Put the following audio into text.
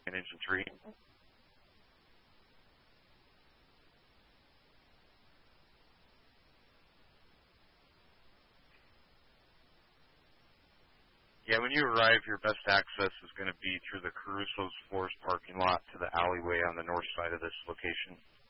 Infantry. Yeah, when you arrive, your best access is going to be through the Caruso's Forest parking lot to the alleyway on the north side of this location.